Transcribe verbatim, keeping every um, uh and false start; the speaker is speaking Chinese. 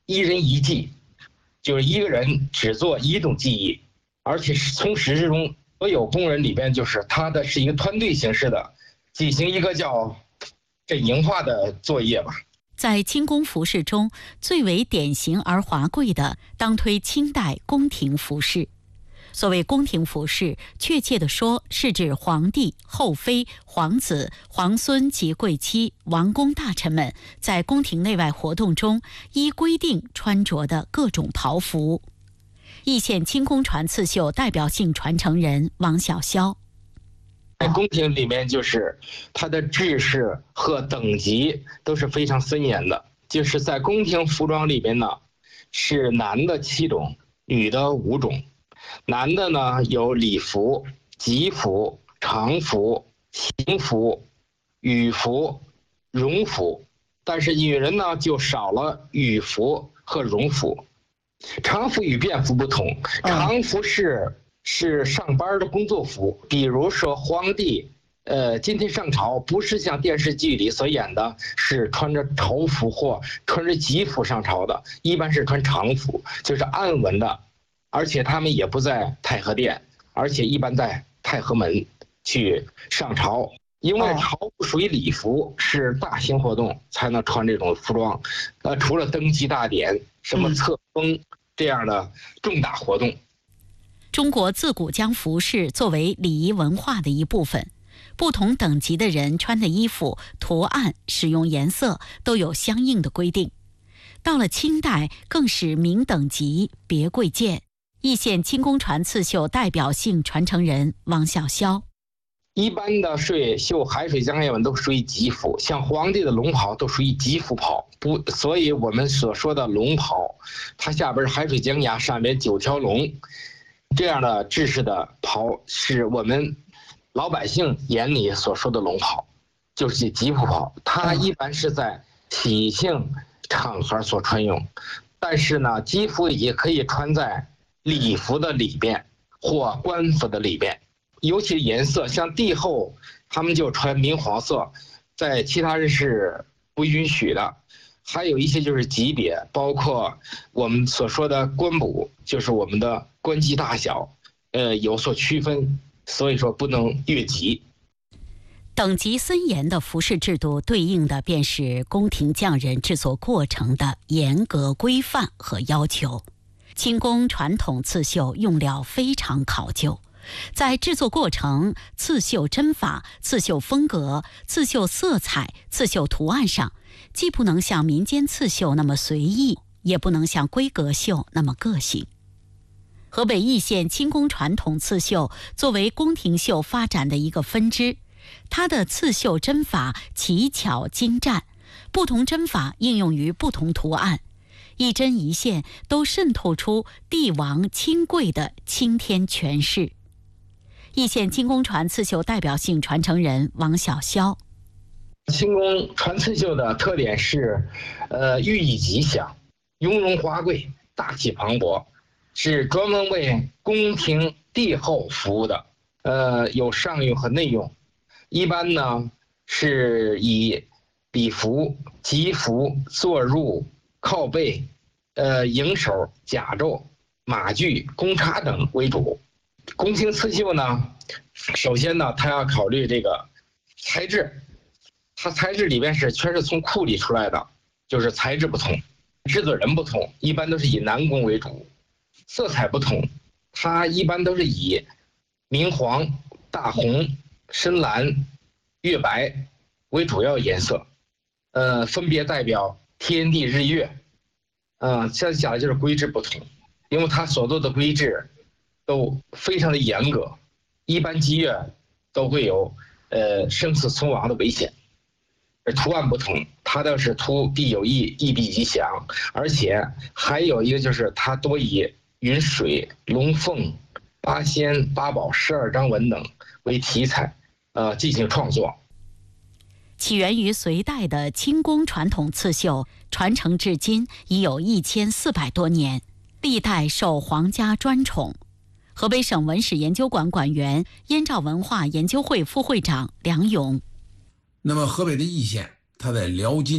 一人一技，就是一个人只做一种技艺，而且从始至终所有工人里边，就是他的是一个团队形式的进行一个叫阵营化的作业吧。 在清宫服饰中，最为典型而华贵的，当推清代宫廷服饰。所谓宫廷服饰，确切地说，是指皇帝、后妃、皇子、皇孙及贵戚、王公大臣们在宫廷内外活动中依规定穿着的各种袍服。义县清宫传刺绣代表性传承人王小霄。 在宫廷里面，就是它的制式和等级都是非常森严的。就是在宫廷服装里边呢，是男的七种，女的五种。男的呢有礼服、吉服、常服、行服、羽服、荣服，但是女人呢就少了羽服和荣服。常服与便服不同，常服是是上班的工作服，比如说皇帝呃，今天上朝不是像电视剧里所演的是穿着朝服或穿着吉服上朝的，一般是穿常服，就是暗纹的，而且他们也不在太和殿，而且一般在太和门去上朝。因为朝服属于礼服，是大型活动才能穿这种服装，呃，除了登基大典、什么册封这样的重大活动。 中国自古将服饰作为礼仪文化的一部分，不同等级的人穿的衣服、图案、使用颜色都有相应的规定。到了清代，更是明等级，别贵贱。义县清宫传刺绣代表性传承人王小霄。 一般的水绣海水江叶纹都属于吉服，像皇帝的龙袍都属于吉服袍，不，所以我们所说的龙袍，它下边是海水江崖，上面九条龙，这样的制式的袍是我们老百姓眼里所说的龙袍，就是吉服袍。它一般是在喜庆场合所穿用，但是呢，吉服也可以穿在礼服的里边或官服的里边。尤其颜色，像帝后他们就穿明黄色，在其他人是不允许的。还有一些就是级别，包括我们所说的官补，就是我们的官级大小，呃，有所区分，所以说不能越级。 等级森严的服饰制度，对应的便是宫廷匠人制作过程的严格规范和要求。清宫传统刺绣用料非常考究，在制作过程、刺绣针法、刺绣风格、刺绣色彩、刺绣图案上，既不能像民间刺绣那么随意，也不能像规格绣那么个性。河北义县清宫传统刺绣作为宫廷绣发展的一个分支，它的刺绣针法奇巧精湛，不同针法应用于不同图案，一针一线都渗透出帝王亲贵的青天权势。义县清宫传刺绣代表性传承人王小霄。 清宫传刺绣的特点是，呃，寓意吉祥、雍容华贵、大气磅礴，是专门为宫廷帝后服务的，呃，有上用和内用。一般呢是以礼服、吉服、坐入、靠背、呃迎手、甲胄、马具、弓叉等为主。宫廷刺绣呢，首先呢，它要考虑这个材质，它材质里边是全是从库里出来的，就是材质不同，制作人不同，一般都是以男工为主。色彩不同，它一般都是以明黄、大红、深蓝、月白为主要颜色，呃，分别代表天地日月。嗯、呃，现在讲的就是规制不同，因为它所做的规制都非常的严格，一般积月都会有呃生死存亡的危险。而图案不同，它的是图必有意，意必吉祥，而且还有一个就是它多以云水、龙凤、八仙、八宝、十二章文等为题材，呃，进行创作。 起源于隋代的清宫传统刺绣，传承至今已有一千四百多年，历代受皇家专宠。河北省文史研究馆馆员、燕赵文化研究会副会长梁勇。 那么河北的易县，它在辽金